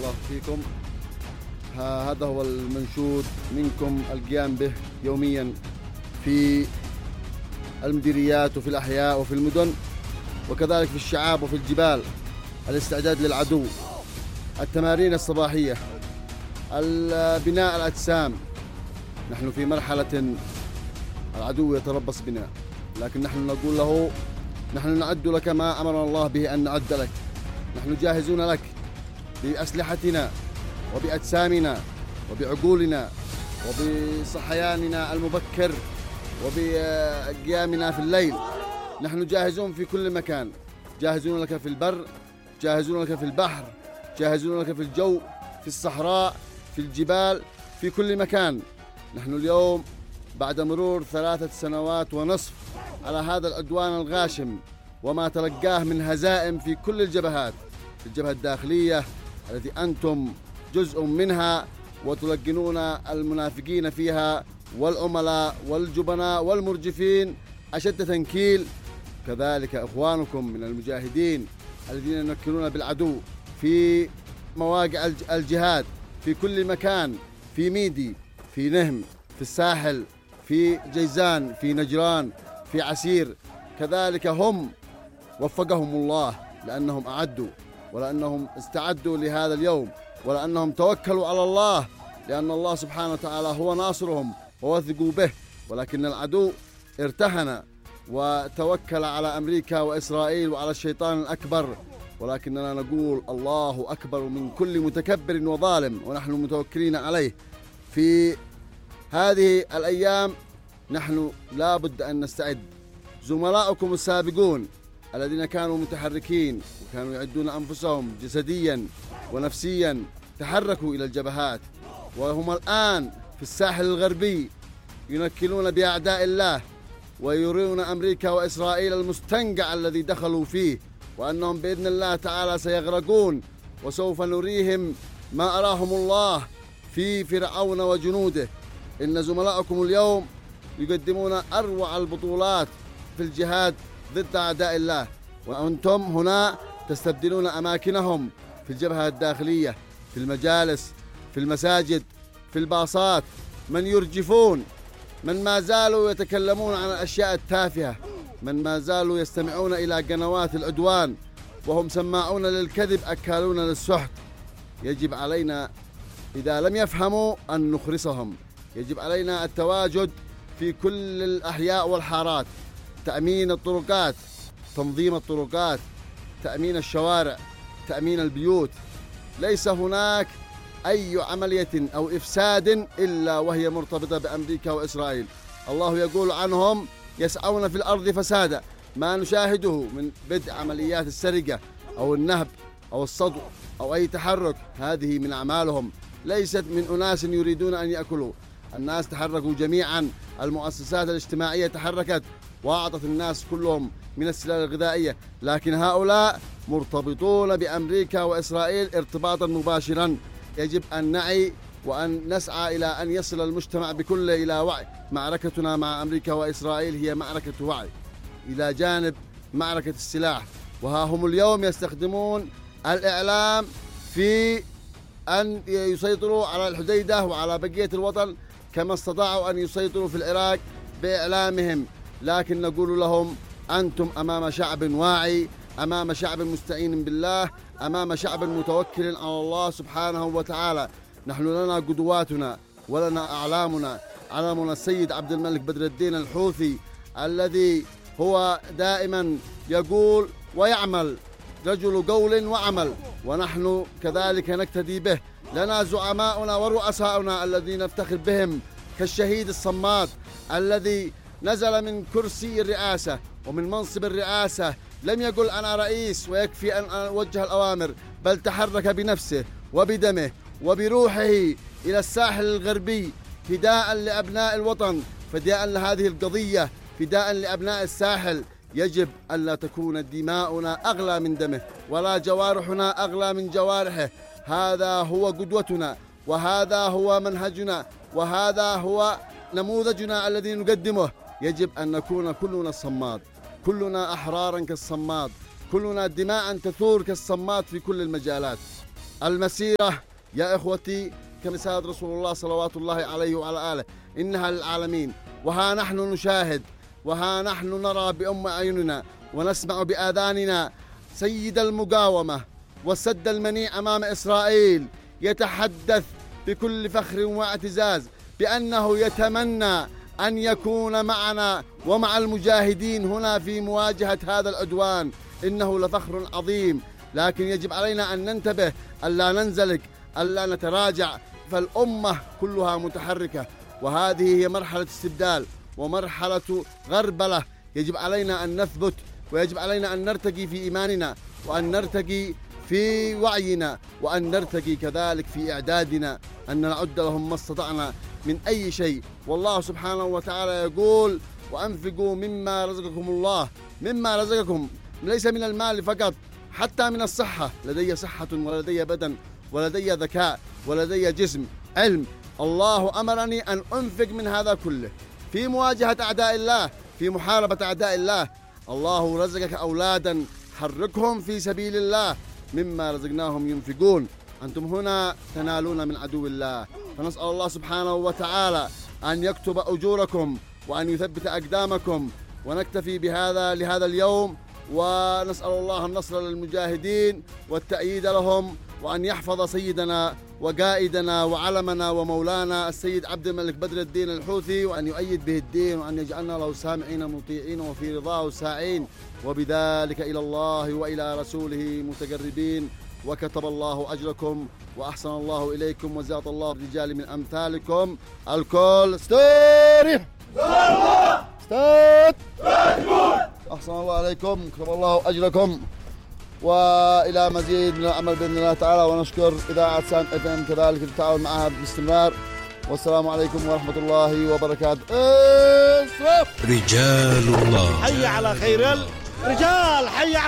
الله فيكم. هذا هو المنشود منكم القيام به يوميا في المديريات وفي الأحياء وفي المدن وكذلك في الشعاب وفي الجبال. الاستعداد للعدو، التمارين الصباحية، بناء الأجسام. نحن في مرحلة العدو يتربص بنا، لكن نحن نقول له نحن نعد لك ما أمرنا الله به أن نعد لك. نحن جاهزون لك بأسلحتنا وبأجسامنا وبعقولنا وبصحياننا المبكر وبقيامنا في الليل. نحن جاهزون في كل مكان، جاهزون لك في البر، جاهزون لك في البحر، جاهزون لك في الجو، في الصحراء، في الجبال، في كل مكان. نحن اليوم بعد مرور 3 سنوات ونصف على هذا العدوان الغاشم وما تلقاه من هزائم في كل الجبهات، في الجبهة الداخلية التي أنتم جزء منها وتلقنون المنافقين فيها والعملاء والجبناء والمرجفين أشد تنكيل. كذلك إخوانكم من المجاهدين الذين ينكلون بالعدو في مواقع الجهاد في كل مكان، في ميدي، في نهم، في الساحل، في جيزان، في نجران، في عسير. كذلك هم وفقهم الله لأنهم أعدوا ولأنهم استعدوا لهذا اليوم ولأنهم توكلوا على الله، لأن الله سبحانه وتعالى هو ناصرهم ووثقوا به. ولكن العدو ارتهن وتوكل على أمريكا وإسرائيل وعلى الشيطان الأكبر، ولكننا نقول الله أكبر من كل متكبر وظالم ونحن متوكلين عليه. في هذه الأيام نحن لا بد أن نستعد. زملاؤكم السابقون الذين كانوا متحركين وكانوا يعدون أنفسهم جسديا ونفسيا تحركوا إلى الجبهات، وهم الآن في الساحل الغربي ينكلون بأعداء الله ويرون أمريكا وإسرائيل المستنقع الذي دخلوا فيه، وأنهم بإذن الله تعالى سيغرقون، وسوف نريهم ما أراهم الله في فرعون وجنوده. إن زملاءكم اليوم يقدمون أروع البطولات في الجهاد ضد أعداء الله، وأنتم هنا تستبدلون أماكنهم في الجبهة الداخلية، في المجالس، في المساجد، في الباصات. من يرجفون، من ما زالوا يتكلمون عن الأشياء التافهة، من ما زالوا يستمعون إلى قنوات العدوان وهم سماعون للكذب أكالون للسحت. يجب علينا إذا لم يفهموا أن نخرسهم. يجب علينا التواجد في كل الأحياء والحارات، تأمين الطرقات، تنظيم الطرقات، تأمين الشوارع، تأمين البيوت. ليس هناك أي عملية أو إفساد إلا وهي مرتبطة بأمريكا وإسرائيل. الله يقول عنهم يسعون في الأرض فسادا. ما نشاهده من بدء عمليات السرقة أو النهب أو الصدو أو أي تحرك، هذه من أعمالهم، ليست من أناس يريدون أن يأكلوا. الناس تحركوا جميعا، المؤسسات الاجتماعية تحركت وأعطت الناس كلهم من السلال الغذائية، لكن هؤلاء مرتبطون بأمريكا وإسرائيل ارتباطا مباشرا. يجب أن نعي وأن نسعى إلى أن يصل المجتمع بكله إلى وعي. معركتنا مع أمريكا وإسرائيل هي معركة وعي إلى جانب معركة السلاح. وها هم اليوم يستخدمون الإعلام في أن يسيطروا على الحديدة وعلى بقية الوطن كما استطاعوا أن يسيطروا في العراق بإعلامهم. لكن نقول لهم أنتم أمام شعب واعي، أمام شعب مستعين بالله، أمام شعب متوكل على الله سبحانه وتعالى. نحن لنا قدواتنا ولنا أعلامنا. علمنا السيد عبد الملك بدر الدين الحوثي الذي هو دائما يقول ويعمل، رجل قول وعمل، ونحن كذلك نقتدي به. لنا زعماؤنا ورؤساؤنا الذين نفتخر بهم كالشهيد الصماد الذي نزل من كرسي الرئاسة ومن منصب الرئاسة لم يقل أنا رئيس ويكفي أن أوجه الأوامر، بل تحرك بنفسه وبدمه وبروحه إلى الساحل الغربي فداء لأبناء الوطن، فداء لهذه القضية، فداء لأبناء الساحل. يجب أن لا تكون دماؤنا أغلى من دمه ولا جوارحنا أغلى من جوارحه. هذا هو قدوتنا وهذا هو منهجنا وهذا هو نموذجنا الذي نقدمه. يجب أن نكون كلنا الصماد، كلنا أحرارا كالصماد، كلنا دماء تثور كالصماد في كل المجالات. المسيرة يا إخوتي كمساد رسول الله صلوات الله عليه وعلى آله إنها للعالمين، وها نحن نشاهد، وها نحن نرى بأم أعيننا ونسمع بآذاننا سيد المقاومة والسد المنيع أمام إسرائيل يتحدث بكل فخر واعتزاز بأنه يتمنى أن يكون معنا ومع المجاهدين هنا في مواجهة هذا العدوان. إنه لفخر عظيم، لكن يجب علينا أن ننتبه ألا ننزلق، ألا نتراجع، فالأمة كلها متحركة، وهذه هي مرحلة استبدال ومرحلة غربلة. يجب علينا أن نثبت، ويجب علينا أن نرتقي في إيماننا، وأن نرتقي في وعينا، وأن نرتقي كذلك في إعدادنا، أن نعد لهم ما استطعنا من أي شيء. والله سبحانه وتعالى يقول: وأنفقوا مما رزقكم الله، مما رزقكم، ليس من المال فقط، حتى من الصحة. لدي صحة ولدي بدن ولدي ذكاء ولدي جسم علم. الله أمرني أن أنفق من هذا كله في مواجهة أعداء الله، في محاربة أعداء الله. الله رزقك أولادا، حركهم في سبيل الله، مما رزقناهم ينفقون. أنتم هنا تنالون من عدو الله، فنسأل الله سبحانه وتعالى أن يكتب أجوركم وأن يثبت أقدامكم. ونكتفي بهذا لهذا اليوم، ونسأل الله النصر للمجاهدين والتأييد لهم، وأن يحفظ سيدنا وقائدنا وعلمنا ومولانا السيد عبد الملك بدر الدين الحوثي، وأن يؤيد به الدين، وأن يجعلنا له سامعين مطيعين وفي رضاه ساعين، وبذلك إلى الله وإلى رسوله متقربين. وكتب الله أجركم وأحسن الله إليكم وزاد الله الرجال من أمثالكم. الكل استريح استاد، أحسن الله عليكم، كتب الله أجركم، وإلى مزيد من العمل بإذن الله تعالى. ونشكر إذاعة سان FM كذلك للتعاون معها باستمرار. والسلام عليكم ورحمة الله وبركاته. رجال الله، حي على خير الرجال، حي على